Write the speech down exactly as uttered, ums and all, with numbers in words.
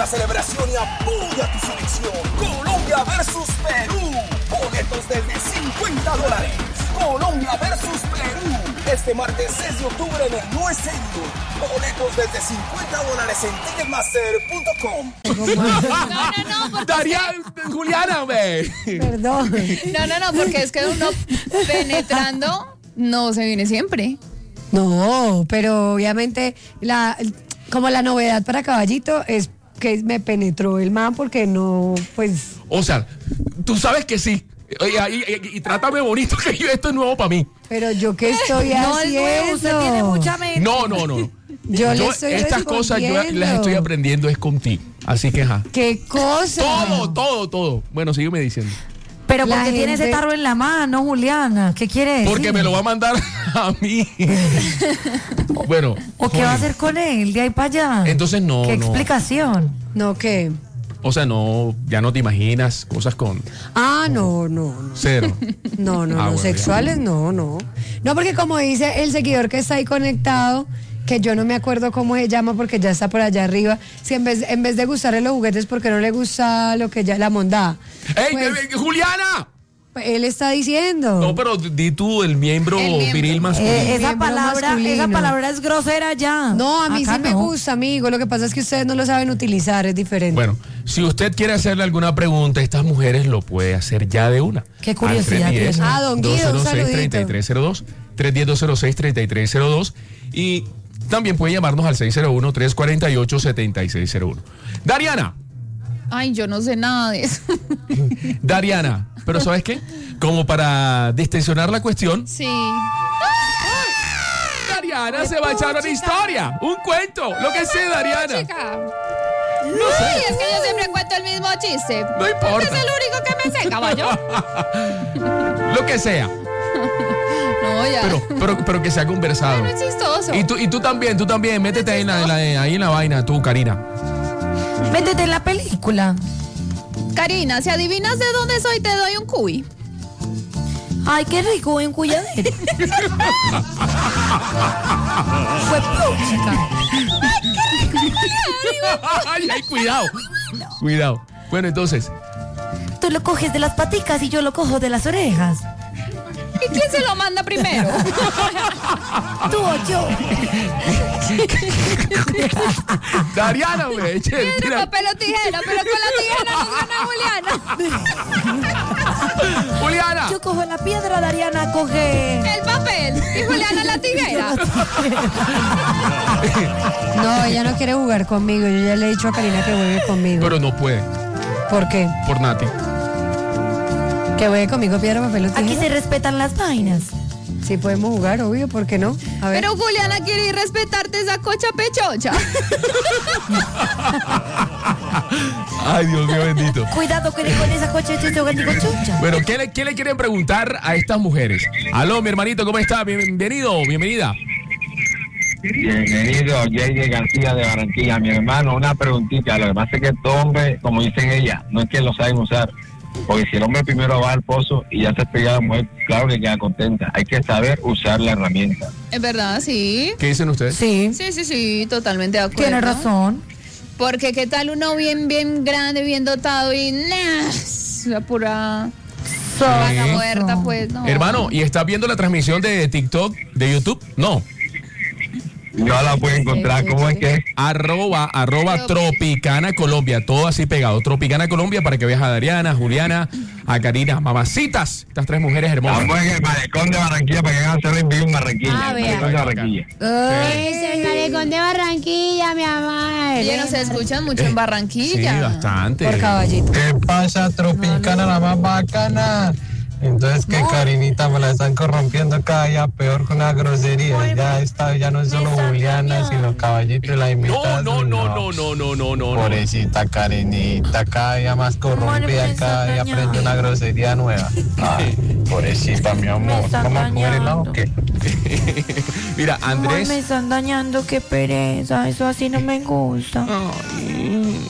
la celebración y apoya tu selección. Colombia versus Perú. Boletos desde cincuenta dólares. Colombia versus Perú. Este martes seis de octubre en el No Stadium. Boletos desde cincuenta dólares en ticketmaster punto com. No, no, no. Daría, Juliana, hombre. Perdón. No, no, no, porque es que uno penetrando no se viene siempre. No, pero obviamente la como la novedad para Caballito es que me penetró el man porque no, pues... O sea, tú sabes que sí. Oye, y, y, y trátame bonito, que yo, esto es nuevo para mí. Pero yo qué estoy No es haciendo. nuevo, usted tiene mucha mente. No, no, no. Yo, le estoy estas cosas yo las estoy aprendiendo es contigo. Así que, ajá. ¿Qué cosa? Todo, todo, todo. Bueno, sígueme diciendo. Pero La porque tiene gente- ese tarro en la mano, Juliana. ¿Qué quiere decir? Porque me lo va a mandar a mí. Bueno. ¿O qué va a hacer con él de ahí para allá? Entonces no, ¿Qué no. explicación? No, ¿qué? O sea, no, ya no te imaginas cosas con Ah, no, no, no. cero. No, no, Ah, no, bueno, sexuales no, no. No, porque como dice el seguidor que está ahí conectado, que yo no me acuerdo cómo se llama porque ya está por allá arriba, si en vez, en vez de gustarle los juguetes, porque no le gusta lo que ya, la mondada. ¡Ey, Pues, eh, eh, Juliana! él está diciendo. No, pero di tú el miembro, El miembro. viril masculino. Eh, esa Miembro palabra, masculino. esa palabra es grosera ya. No, a mí Acá sí me no. gusta, amigo. Lo que pasa es que ustedes no lo saben utilizar, es diferente. Bueno, si usted quiere hacerle alguna pregunta a estas mujeres, lo puede hacer ya de una. Qué curiosidad Al tres diez, tiene. Ah, don Guido, un dos cero seis, saludito. treinta y tres cero dos, tres uno cero, dos cero seis, treinta y tres cero dos y también puede llamarnos al seis cero uno, tres cuatro ocho, siete seis cero uno. Dariana, Ay, yo no sé nada de eso. Dariana, pero ¿sabes qué? Como para distensionar la cuestión, Sí. Dariana se va a echar una historia, un cuento, lo que sea, Dariana. Chica. No Ay, sé, es que yo siempre cuento el mismo chiste. no Porque importa. es el único que me sé, caballo. Lo que sea, No, ya. pero, pero, pero que sea conversado. No es chistoso. Y tú, y tú también, tú también, métete ahí en la, en la- ahí en la vaina, tú, Karina. Métete en la película. Karina, si adivinas de dónde soy, te doy un cuy. Ay, qué rico, en Cuyadero. Fue puchica. Ay, ay, cuidado. Cuidado. Bueno, entonces, Tú lo coges de las paticas y yo lo cojo de las orejas. ¿Y quién se lo manda primero? Tú o yo. Dariana, güey, che, Piedra, tira. papel o tijera, pero con la tijera nos gana Juliana. Juliana. Yo cojo la piedra, Dariana coge. El papel y Juliana la tijera. No, ella no quiere jugar conmigo. Yo ya le he dicho a Karina que juegue conmigo. Pero no puede, ¿Por qué? por Nati. Que juegue conmigo piedra, papel o Aquí tijera. se respetan las vainas. Sí podemos jugar, obvio, ¿por qué no? A ver. Pero Juliana quiere ir respetarte esa cocha pechocha. Ay, Dios mío bendito. Cuidado con con esa coche de chucha. Bueno, ¿qué le, ¿qué le quieren preguntar a estas mujeres? Aló, mi hermanito, ¿cómo está? Bienvenido, bienvenida. Bienvenido, J J García de Barranquilla. Mi hermano, una preguntita. Lo que pasa es que estos hombres, como dicen ella, no es que lo saben usar. Porque si el hombre primero va al pozo y ya se pega a la mujer, claro que queda contenta. Hay que saber usar la herramienta. Es verdad, sí. ¿Qué dicen ustedes? Sí, Sí, sí, sí, totalmente de acuerdo. tiene razón. Porque qué tal uno bien, bien grande, bien dotado y nah, la pura vaca muerta, pues no. Hermano, ¿y estás viendo la transmisión de TikTok, de YouTube? No. No la puede encontrar. ¿Cómo es que es? Arroba, arroba Tropicana Colombia, todo así pegado. Tropicana Colombia para que veas a Dariana, a Juliana, a Karina, mamacitas, estas tres mujeres hermosas. Estamos en el malecón de Barranquilla para que hagan hacer en vivo en Barranquilla. Ah, el vea. malecón de Barranquilla. Es el malecón de Barranquilla, mi amor. Ya no se escuchan mucho en Sí, Barranquilla. bastante. Por Caballito. ¿Qué pasa, Tropicana, la más bacana? Entonces que Karinita me la están corrompiendo cada día peor con una grosería. Ya está, ya no es solo Juliana, sino Caballito y la No, invitada. no, no, no, no, no, no, no. Pobrecita Karinita, cada día más corrompida, cada día aprende una grosería nueva. Ay, pobrecita, mi amor. están ¿Vamos a comer helado o qué? Mira, Amor, Andrés. me están dañando, qué pereza. Eso así no me gusta. Ay.